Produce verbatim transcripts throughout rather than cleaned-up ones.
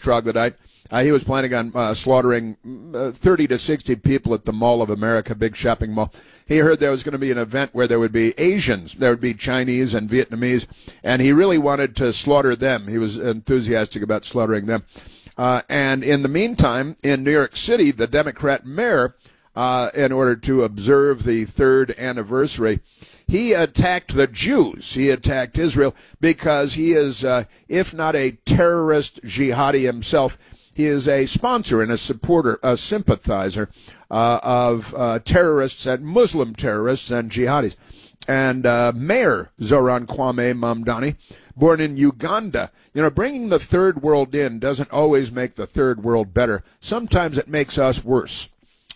troglodyte. Uh, he was planning on uh, slaughtering uh, thirty to sixty people at the Mall of America, big shopping mall. He heard there was going to be an event where there would be Asians, there would be Chinese and Vietnamese, and he really wanted to slaughter them. He was enthusiastic about slaughtering them. Uh, and in the meantime, in New York City, the Democrat mayor, uh, in order to observe the third anniversary, he attacked the Jews. He attacked Israel because he is, uh, if not a terrorist jihadi himself, he is a sponsor and a supporter, a sympathizer uh, of uh, terrorists and Muslim terrorists and jihadis. And uh, Mayor Zoran Kwame Mamdani, born in Uganda, you know, bringing the third world in doesn't always make the third world better. Sometimes it makes us worse.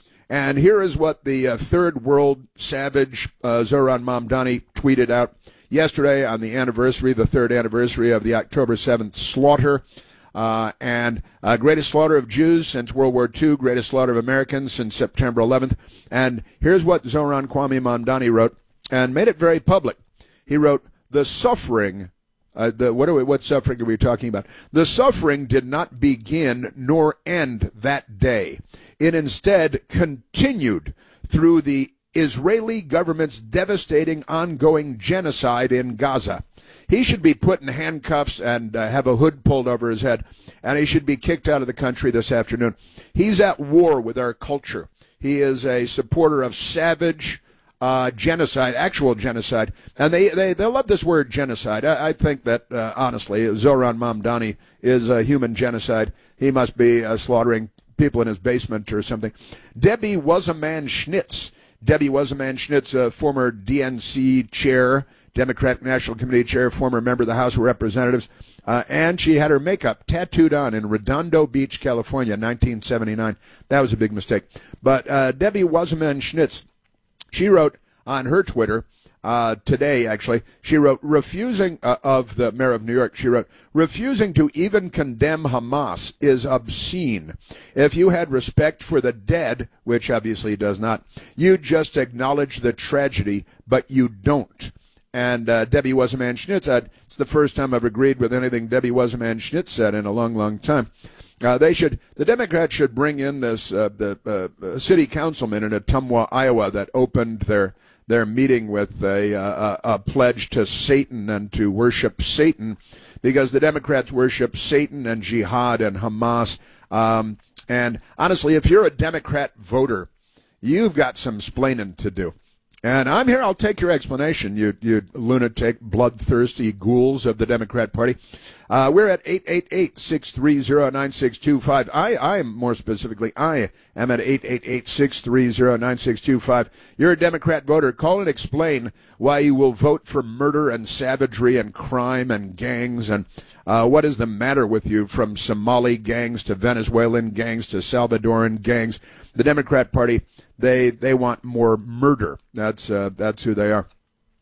And here is what the uh, third world savage uh, Zoran Mamdani tweeted out yesterday on the anniversary, the third anniversary of the October seventh slaughter. Uh, and uh, greatest slaughter of Jews since World War Two, greatest slaughter of Americans since September eleventh. And here's what Zoran Kwame Mamdani wrote, and made it very public. He wrote, the suffering, uh, the, what, are we, what suffering are we talking about? The suffering did not begin nor end that day. It instead continued through the Israeli government's devastating ongoing genocide in Gaza. He should be put in handcuffs and uh, have a hood pulled over his head, and he should be kicked out of the country this afternoon. He's at war with our culture. He is a supporter of savage uh, genocide, actual genocide, and they, they, they love this word genocide. I, I think that, uh, honestly, Zoran Mamdani is a human genocide. He must be uh, slaughtering people in his basement or something. Debbie Was-A-Man Schnitz. Debbie Was-A-Man Schnitz, a former D N C chair, Democratic National Committee chair, former member of the House of Representatives, uh, and she had her makeup tattooed on in Redondo Beach, California, nineteen seventy-nine. That was a big mistake. But uh, Debbie Was-A-Man Schnitz, she wrote on her Twitter uh, today, actually, she wrote, refusing, uh, of the mayor of New York, she wrote, refusing to even condemn Hamas is obscene. If you had respect for the dead, which obviously he does not, you'd just acknowledge the tragedy, but you don't. And uh, Debbie Was-A-Man Schnitz said, it's the first time I've agreed with anything Debbie Was-A-Man Schnitz said in a long, long time. Uh, they should, the Democrats should bring in this, uh, the uh, city councilman in Ottumwa, Iowa, that opened their their meeting with a, a, a pledge to Satan and to worship Satan, because the Democrats worship Satan and jihad and Hamas. Um, and honestly, if you're a Democrat voter, you've got some splaining to do. And I'm here. I'll take your explanation, you you lunatic, bloodthirsty ghouls of the Democrat Party. Uh, we're at eight eight eight, six three zero, nine six two five. I, I am, more specifically, I am at eight eight eight, six three zero, nine six two five. You're a Democrat voter. Call and explain why you will vote for murder and savagery and crime and gangs, and uh, what is the matter with you, from Somali gangs to Venezuelan gangs to Salvadoran gangs. The Democrat Party, They they want more murder. That's uh, that's who they are.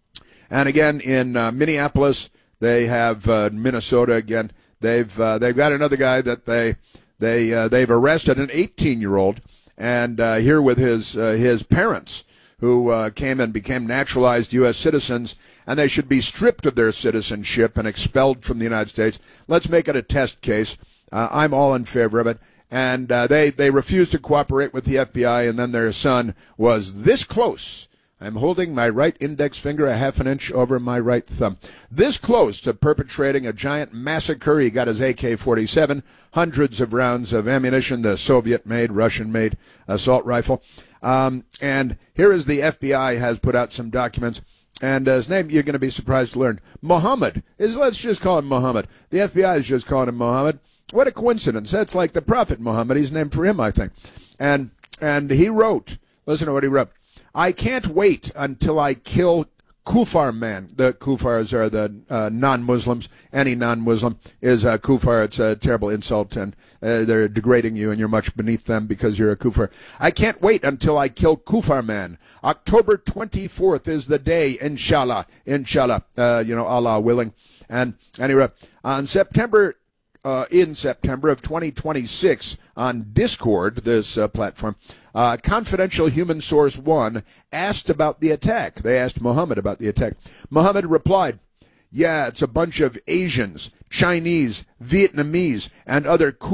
And again, in uh, Minneapolis, they have uh, Minnesota again. They've uh, they've got another guy that they they uh, they've arrested, an eighteen-year-old, and uh, here with his uh, his parents, who uh, came and became naturalized U S citizens, and they should be stripped of their citizenship and expelled from the United States. Let's make it a test case. Uh, I'm all in favor of it. And uh, they, they refused to cooperate with the F B I, and then their son was this close. I'm holding my right index finger a half an inch over my right thumb. This close to perpetrating a giant massacre. He got his A K forty-seven, hundreds of rounds of ammunition, the Soviet-made, Russian-made assault rifle. Um, and here is the F B I has put out some documents. And uh, his name, you're going to be surprised to learn, Mohammed, is, let's just call him Mohammed. The F B I is just calling him Mohammed. What a coincidence. That's like the Prophet Muhammad. He's named for him, I think. And and he wrote, listen to what he wrote. I can't wait until I kill Kufar man. The Kufars are the uh, non-Muslims. Any non-Muslim is a Kufar. It's a terrible insult, and uh, they're degrading you, and you're much beneath them because you're a Kufar. I can't wait until I kill Kufar man. October twenty-fourth is the day, inshallah. Inshallah, uh, you know, Allah willing. And, and he wrote, on September... Uh, in September of twenty twenty-six on Discord, this uh, platform, uh, Confidential Human Source One asked about the attack. They asked Muhammad about the attack. Muhammad replied, yeah, it's a bunch of Asians, Chinese, Vietnamese, and other